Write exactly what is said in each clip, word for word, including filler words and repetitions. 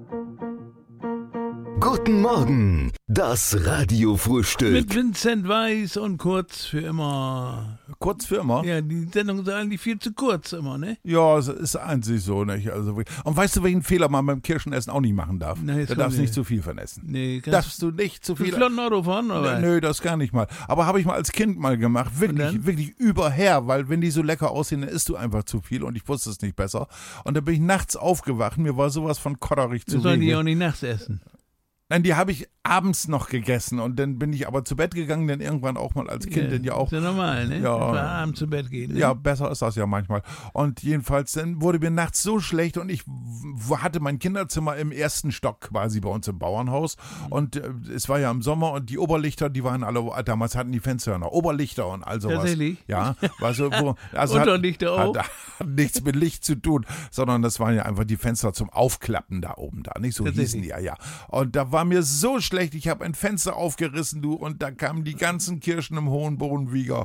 Guten Morgen, das Radiofrühstück. Mit Vincent Weiss und Kurz für immer. Kurz für immer? Ja, die Sendung ist eigentlich viel zu kurz immer, ne? Ja, es ist einzig so, nicht? Also, und weißt du, welchen Fehler man beim Kirschenessen auch nicht machen darf? Nee, da darfst du nicht zu viel von essen. Nee, darfst du nicht zu viel. Du flotten Auto fahren, oder? Nö, das gar nicht mal. Aber habe ich mal als Kind mal gemacht. Wirklich, wirklich überher, weil wenn die so lecker aussehen, dann isst du einfach zu viel und ich wusste es nicht besser. Und dann bin ich nachts aufgewacht, mir war sowas von kotterig zu Wir sollen die auch nicht nachts essen. Nein, die habe ich abends noch gegessen und dann bin ich aber zu Bett gegangen, denn irgendwann auch mal als Kind ja, denn ja auch. Ist ja normal, ne? Ja, Dass man abends zu Bett gehen. Ne? Ja, besser ist das ja manchmal. Und jedenfalls, dann wurde mir nachts so schlecht und ich w- hatte mein Kinderzimmer im ersten Stock quasi bei uns im Bauernhaus und äh, es war ja im Sommer und die Oberlichter, die waren alle, damals hatten die Fenster noch Oberlichter und all sowas. Tatsächlich? Ja, weißt du, wo, also Unterlichter hat, auch? Hat, hat nichts mit Licht zu tun, sondern das waren ja einfach die Fenster zum Aufklappen da oben da, nicht so hießen die ja, ja. Und da war mir so schlecht, ich habe ein Fenster aufgerissen, du, und da kamen die ganzen Kirschen im hohen Bodenwieger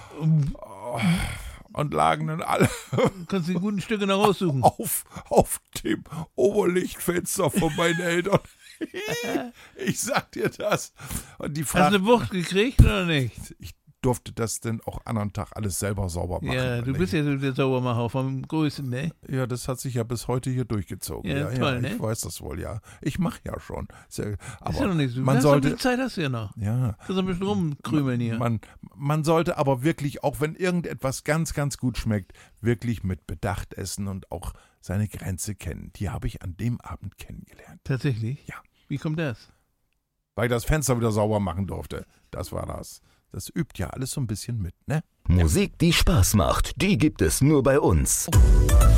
und lagen dann alle Kannst du die guten Stücke noch raussuchen? auf, auf dem Oberlichtfenster von meinen Eltern. Ich sag dir das. Und die Hast Frage, du eine Wucht gekriegt oder nicht? ich durfte das denn auch anderen Tag alles selber sauber machen. Ja, du bist ja so der Saubermacher vom Größten, ne? Ja, das hat sich ja bis heute hier durchgezogen. Ja, Ja, toll, ja, ne? ich weiß das wohl, ja. Ich mache ja schon. Ist ja, aber Ist ja noch nicht so. man Das sollte, die Zeit hast du ja noch. ja, Das ist ein bisschen rumkrümeln hier. Man, man sollte aber wirklich, auch wenn irgendetwas ganz, ganz gut schmeckt, wirklich mit Bedacht essen und auch seine Grenze kennen. Die habe ich an dem Abend kennengelernt. Tatsächlich? Ja. Wie kommt das? Weil ich das Fenster wieder sauber machen durfte. Das war das. Das übt ja alles so ein bisschen mit, ne? Musik, die Spaß macht, die gibt es nur bei uns.